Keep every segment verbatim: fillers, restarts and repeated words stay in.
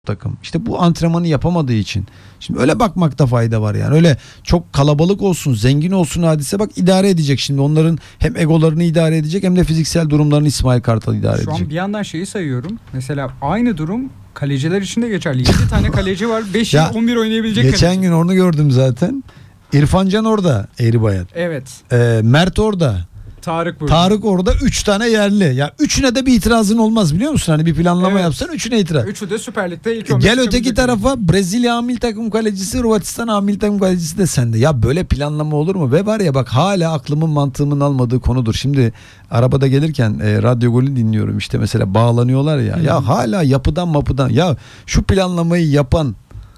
takım. İşte bu antrenmanı yapamadığı için. Şimdi öyle bakmakta fayda var yani. Öyle çok kalabalık olsun, zengin olsun hadise bak idare edecek şimdi. Onların hem egolarını idare edecek hem de fiziksel durumlarını İsmail Kartal idare Şu edecek. Şu an bir yandan şeyi sayıyorum. Mesela aynı durum kaleciler için de geçerli. yedi tane kaleci var. beş yıl on bir oynayabilecek geçen kaleci. Geçen gün onu gördüm zaten. İrfan Can orada, Eğribayat. Evet. Ee, Mert orada. Tarık burada. Tarık orada, üç tane yerli. Ya üçüne de bir itirazın olmaz biliyor musun? Hani bir planlama evet. yapsan üçüne itiraz. Üçü de Süper Lig'de ilk on beş. Gel öteki tarafa Brezilya Amil Takım kalecisi, Hırvatistan Amil Takım kalecisi de sende. Ya böyle planlama olur mu? Ve var ya bak hala aklımın mantığımın almadığı konudur. Şimdi arabada gelirken e, Radyo Golü dinliyorum işte mesela bağlanıyorlar ya. Hmm. Ya hala yapıdan mapıdan. Ya şu planlamayı yapan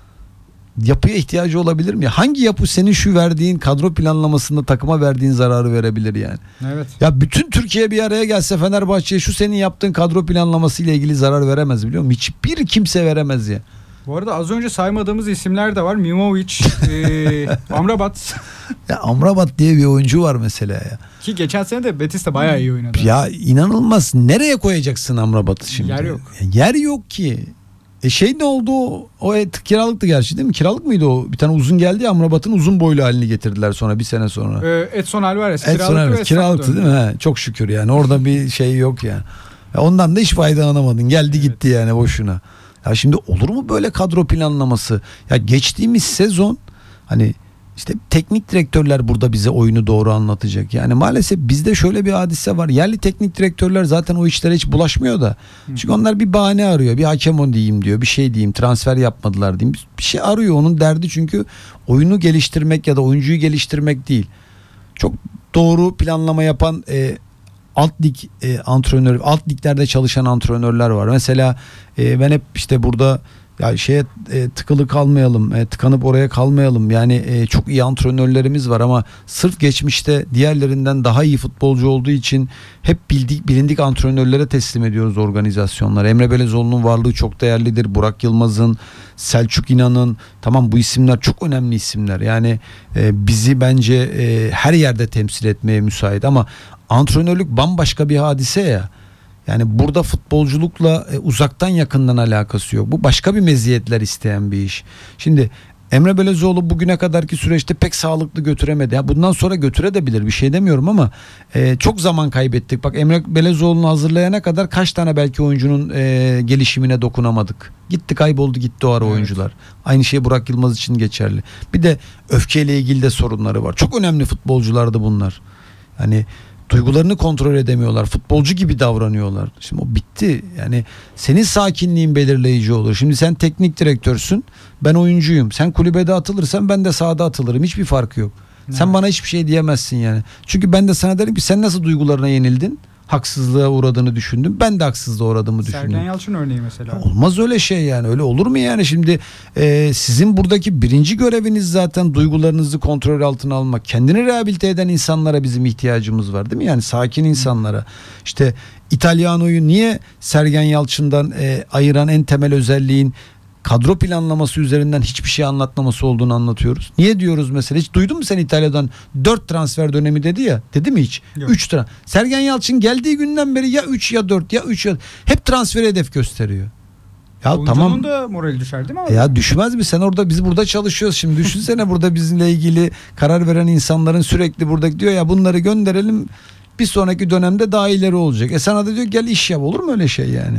yapıya ihtiyacı olabilir mi? Hangi yapı senin şu verdiğin kadro planlamasında takıma verdiğin zararı verebilir yani? Evet. Ya bütün Türkiye bir araya gelse Fenerbahçe'ye şu senin yaptığın kadro planlaması ile ilgili zarar veremez biliyor musun? Hiçbir kimse veremez ya. Bu arada az önce saymadığımız isimler de var. Mimovic, e, Amrabat. Ya Amrabat diye bir oyuncu var mesela ya. Ki geçen sene de Betis'te bayağı iyi oynadı. Ya inanılmaz. Nereye koyacaksın Amrabat'ı şimdi? Yer yok. Yer yok ki. E şey ne oldu o, o et, kiralıktı gerçi değil mi? Kiralık mıydı o? Bir tane uzun geldi ya Amrabat'ın uzun boylu halini getirdiler sonra bir sene sonra. Ee, Edson Alvarez Edson kiralıktı. Alvarez kiralıktı değil mi? He, çok şükür yani orada bir şey yok yani. Ya ondan da hiç faydalanamadın. Geldi evet. Gitti yani boşuna. Ya şimdi olur mu böyle kadro planlaması? Ya geçtiğimiz sezon hani İşte teknik direktörler burada bize oyunu doğru anlatacak. Yani maalesef bizde şöyle bir hadise var. Yerli teknik direktörler zaten o işlere hiç bulaşmıyor da. Çünkü onlar bir bahane arıyor. Bir hakem on diyeyim diyor. Bir şey diyeyim. Transfer yapmadılar diyeyim. Bir şey arıyor. Onun derdi çünkü oyunu geliştirmek ya da oyuncuyu geliştirmek değil. Çok doğru planlama yapan e, alt lig e, antrenör, alt liglerde çalışan antrenörler var. Mesela e, ben hep işte burada ya şeye e, tıkılı kalmayalım, e, tıkanıp oraya kalmayalım. Yani e, çok iyi antrenörlerimiz var ama sırf geçmişte diğerlerinden daha iyi futbolcu olduğu için hep bildik, bilindik antrenörlere teslim ediyoruz organizasyonlar. Emre Belezoğlu'nun varlığı çok değerlidir. Burak Yılmaz'ın, Selçuk İnan'ın, tamam bu isimler çok önemli isimler. Yani e, bizi bence e, her yerde temsil etmeye müsait ama antrenörlük bambaşka bir hadise ya. Yani burada futbolculukla e, uzaktan yakından alakası yok. Bu başka bir meziyetler isteyen bir iş. Şimdi Emre Belezoğlu bugüne kadarki süreçte pek sağlıklı götüremedi. Ya bundan sonra götürebilir bir şey demiyorum ama e, çok zaman kaybettik. Bak Emre Belezoğlu'nu hazırlayana kadar kaç tane belki oyuncunun e, gelişimine dokunamadık. Gitti kayboldu gitti o ara evet. Oyuncular. Aynı şey Burak Yılmaz için geçerli. Bir de öfkeyle ilgili de sorunları var. Çok önemli futbolculardı bunlar. Hani duygularını kontrol edemiyorlar. Futbolcu gibi davranıyorlar. Şimdi o bitti. Yani senin sakinliğin belirleyici olur. Şimdi sen teknik direktörsün. Ben oyuncuyum. Sen kulübede atılırsan ben de sahada atılırım. Hiçbir farkı yok. Evet. Sen bana hiçbir şey diyemezsin yani. Çünkü ben de sana derim ki sen nasıl duygularına yenildin? Haksızlığa uğradığını düşündüm. Ben de haksızlığa uğradığımı düşündüm. Sergen Yalçın örneği mesela. Olmaz öyle şey yani. Öyle olur mu yani? Şimdi e, sizin buradaki birinci göreviniz zaten duygularınızı kontrol altına almak. Kendini rehabilite eden insanlara bizim ihtiyacımız var değil mi? Yani sakin insanlara. İşte İtalyano'yu niye Sergen Yalçın'dan e, ayıran en temel özelliğin kadro planlaması üzerinden hiçbir şey anlatmaması olduğunu anlatıyoruz. Niye diyoruz mesela? Hiç duydun mu sen İtalya'dan dört transfer dönemi dedi ya? Dedi mi hiç? üç transfer. Sergen Yalçın geldiği günden beri ya üç ya dört ya üç ya hep transfer hedef gösteriyor. Ya oyuncunun tamam da morali düşer değil mi abi? Ya düşmez mi? Sen orada biz burada çalışıyoruz şimdi. Düşünsene burada bizimle ilgili karar veren insanların sürekli burada diyor ya bunları gönderelim. Bir sonraki dönemde daha ileri olacak. E sana da diyor gel iş yap. Olur mu öyle şey yani?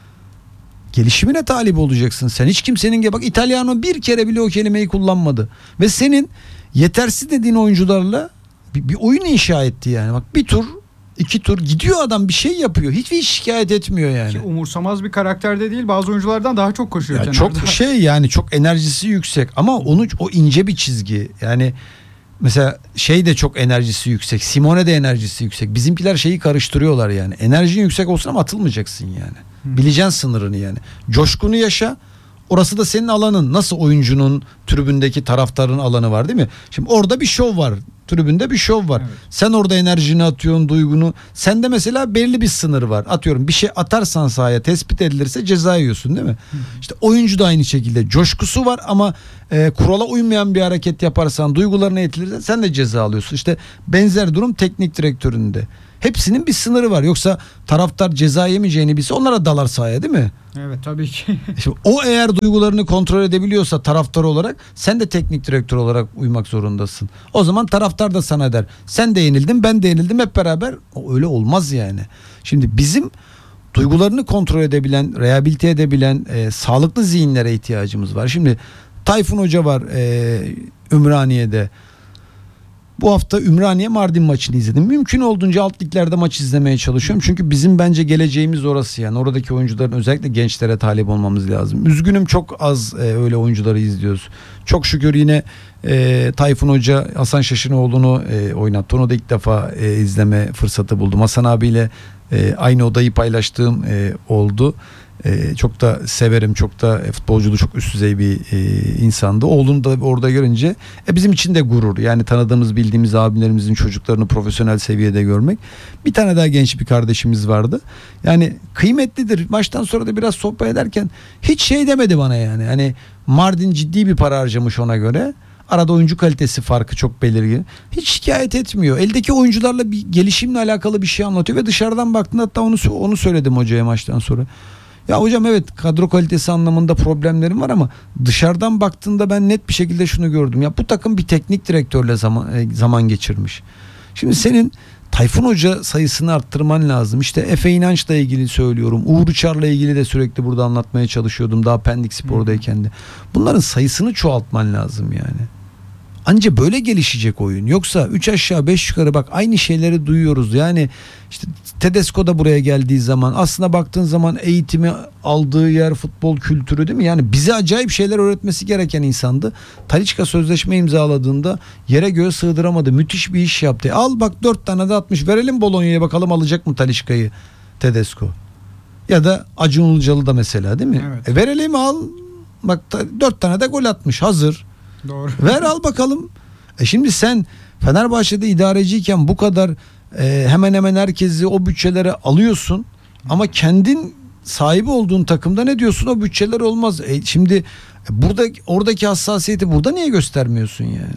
Gelişimine talip olacaksın sen. Hiç kimsenin bak İtalyano bir kere bile o kelimeyi kullanmadı. Ve senin yetersiz dediğin oyuncularla bir, bir oyun inşa etti yani. Bak bir tur, iki tur gidiyor adam bir şey yapıyor. Hiçbir şikayet etmiyor yani. Ki umursamaz bir karakterde değil. Bazı oyunculardan daha çok koşuyor. Ya çok şey yani çok enerjisi yüksek ama onu o ince bir çizgi. Yani mesela şey de çok enerjisi yüksek. Simone de enerjisi yüksek. Bizimkiler şeyi karıştırıyorlar yani. Enerjin yüksek olsun ama atılmayacaksın yani. Hı. Bileceksin sınırını yani. Coşkunu yaşa. Orası da senin alanın. Nasıl oyuncunun tribündeki taraftarın alanı var değil mi? Şimdi orada bir şov var. Tribünde bir şov var. Evet. Sen orada enerjini atıyorsun, duygunu. Sende mesela belli bir sınır var. Atıyorum bir şey atarsan sahaya tespit edilirse ceza yiyorsun değil mi? Hı. İşte oyuncu da aynı şekilde. Coşkusu var ama e, kurala uymayan bir hareket yaparsan, duygularına itilirse sen de ceza alıyorsun. İşte benzer durum teknik direktöründe. Hepsinin bir sınırı var. Yoksa taraftar ceza yemeyeceğini bilse onlara dalar sahaya, değil mi? Evet, tabii ki. Şimdi o eğer duygularını kontrol edebiliyorsa taraftar olarak, sen de teknik direktör olarak uymak zorundasın. O zaman taraftar da sana der, sen de yenildin, ben de yenildim, hep beraber. O öyle olmaz yani. Şimdi bizim duygularını kontrol edebilen, rehabilite edebilen e, sağlıklı zihinlere ihtiyacımız var. Şimdi Tayfun Hoca var e, Ümraniye'de. Bu hafta Ümraniye Mardin maçını izledim. Mümkün olduğunca alt liglerde maç izlemeye çalışıyorum. Çünkü bizim bence geleceğimiz orası yani. Oradaki oyuncuların özellikle gençlere talip olmamız lazım. Üzgünüm, çok az e, öyle oyuncuları izliyoruz. Çok şükür yine e, Tayfun Hoca Hasan Şaşınoğlu'nu e, oynattı. Onu da ilk defa e, izleme fırsatı buldum. Hasan abiyle e, aynı odayı paylaştığım e, oldu. Ee, çok da severim, çok da e, futbolculuğu çok üst düzey bir e, insandı. Oğlunu da orada görünce e, bizim için de gurur. Yani tanıdığımız, bildiğimiz abilerimizin çocuklarını profesyonel seviyede görmek. Bir tane daha genç bir kardeşimiz vardı. Yani kıymetlidir. Maçtan sonra da biraz sohbet ederken hiç şey demedi bana yani. Hani Mardin ciddi bir para harcamış ona göre. Arada oyuncu kalitesi farkı çok belirgin. Hiç şikayet etmiyor. Eldeki oyuncularla bir gelişimle alakalı bir şey anlatıyor ve dışarıdan baktığında, hatta onu onu söyledim hocaya maçtan sonra. Ya hocam, evet kadro kalitesi anlamında problemlerim var ama dışarıdan baktığında ben net bir şekilde şunu gördüm. Ya bu takım bir teknik direktörle zaman, zaman geçirmiş. Şimdi senin Tayfun Hoca sayısını arttırman lazım. İşte Efe İnanç'la ilgili söylüyorum. Uğur Uçar'la ilgili de sürekli burada anlatmaya çalışıyordum. Daha Pendik Spor'dayken de. Bunların sayısını çoğaltman lazım yani. Anca böyle gelişecek oyun. Yoksa üç aşağı beş yukarı bak aynı şeyleri duyuyoruz. Yani işte Tedesco da buraya geldiği zaman aslında baktığın zaman eğitimi aldığı yer futbol kültürü, değil mi? Yani bize acayip şeyler öğretmesi gereken insandı. Talisca sözleşme imzaladığında yere göğe sığdıramadı. Müthiş bir iş yaptı. Al bak dört tane de atmış. Verelim Bologna'ya, bakalım alacak mı Talisca'yı Tedesco. Ya da Acun Ilıcalı da mesela, değil mi? Evet. E verelim, al. Bak dört tane de gol atmış, hazır. Doğru. Ver al bakalım. E şimdi sen Fenerbahçe'de idareciyken bu kadar e, hemen hemen herkesi o bütçelere alıyorsun ama kendin sahibi olduğun takımda ne diyorsun, o bütçeler olmaz. E şimdi e, burada oradaki hassasiyeti burada niye göstermiyorsun yani?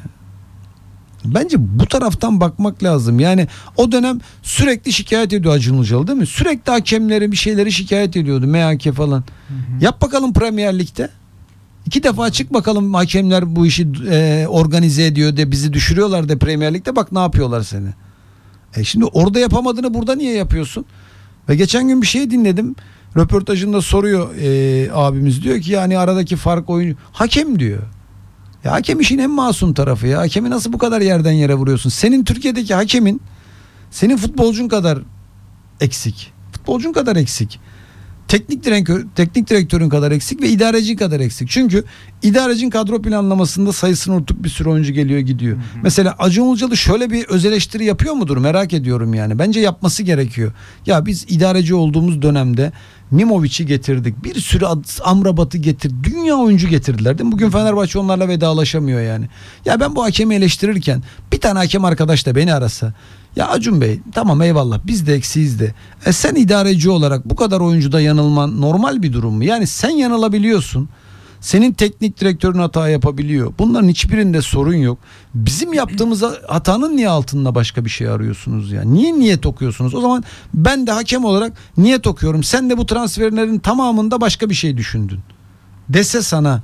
Bence bu taraftan bakmak lazım. Yani o dönem sürekli şikayet ediyor Acun Ilıcalı, değil mi? Sürekli hakemlere bir şeyleri şikayet ediyordu. M H K falan. Hı hı. Yap bakalım Premier Lig'de. İki defa çık bakalım, hakemler bu işi e, organize ediyor de bizi düşürüyorlar de Premier Lig'de, bak ne yapıyorlar seni. E şimdi orada yapamadığını burada niye yapıyorsun? Ve geçen gün bir şey dinledim. Röportajında soruyor e, abimiz, diyor ki yani aradaki fark oyun hakem diyor. Ya hakem işin en masum tarafı ya. Hakemi nasıl bu kadar yerden yere vuruyorsun? Senin Türkiye'deki hakemin senin futbolcun kadar eksik. Futbolcun kadar eksik. Teknik direktör, teknik direktörün kadar eksik ve idarecin kadar eksik. Çünkü idarecin kadro planlamasında sayısını unuttuk, bir sürü oyuncu geliyor gidiyor. Hı hı. Mesela Acun Ilıcalı şöyle bir öz eleştiri yapıyor mudur? Merak ediyorum yani. Bence yapması gerekiyor. Ya biz idareci olduğumuz dönemde Mimovic'i getirdik. Bir sürü Amrabat'ı getirdik. Dünya oyuncu getirdiler, değil mi? Bugün Fenerbahçe onlarla vedalaşamıyor yani. Ya ben bu hakemi eleştirirken bir tane hakem arkadaş da beni arasa, ya Acun Bey tamam eyvallah biz de eksiyiz de e sen idareci olarak bu kadar oyuncuda yanılman normal bir durum mu? Yani sen yanılabiliyorsun. Senin teknik direktörün hata yapabiliyor. Bunların hiçbirinde sorun yok. Bizim yaptığımız hatanın niye altında başka bir şey arıyorsunuz ya? Niye niyet okuyorsunuz? O zaman ben de hakem olarak niyet okuyorum. Sen de bu transferlerin tamamında başka bir şey düşündün. Dese sana.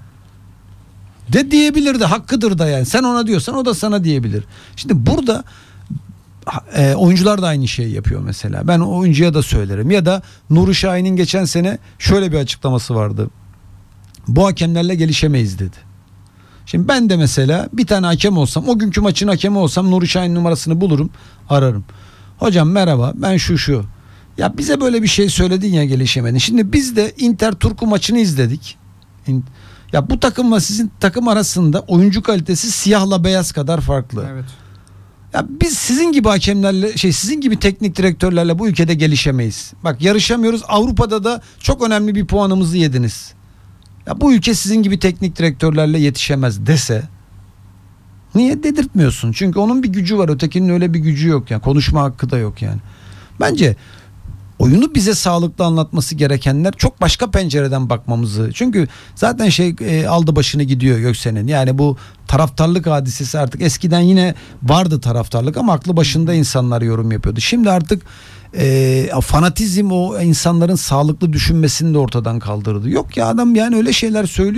De diyebilirdi. Hakkıdır da yani. Sen ona diyorsan o da sana diyebilir. Şimdi burada E, oyuncular da aynı şeyi yapıyor mesela. Ben oyuncuya da söylerim. Ya da Nuri Şahin'in geçen sene şöyle bir açıklaması vardı. Bu hakemlerle gelişemeyiz dedi. Şimdi ben de mesela bir tane hakem olsam, o günkü maçın hakemi olsam Nuri Şahin numarasını bulurum, ararım. Hocam merhaba, ben şu şu. Ya bize böyle bir şey söyledin ya, gelişemedin. Şimdi biz de Inter Turku maçını izledik. Ya bu takımla sizin takım arasında oyuncu kalitesi siyahla beyaz kadar farklı. Evet. Ya biz sizin gibi hakemlerle, şey sizin gibi teknik direktörlerle bu ülkede gelişemeyiz. Bak yarışamıyoruz. Avrupa'da da çok önemli bir puanımızı yediniz. Ya bu ülke sizin gibi teknik direktörlerle yetişemez dese, niye dedirtmiyorsun? Çünkü onun bir gücü var, ötekinin öyle bir gücü yok yani. Konuşma hakkı da yok yani. Bence oyunu bize sağlıklı anlatması gerekenler çok başka pencereden bakmamızı. Çünkü zaten şey e, aldı başını gidiyor Göksen'in. Yani bu taraftarlık hadisesi artık, eskiden yine vardı taraftarlık ama aklı başında insanlar yorum yapıyordu. Şimdi artık e, fanatizm o insanların sağlıklı düşünmesini de ortadan kaldırdı. Yok ya, adam yani öyle şeyler söylüyor.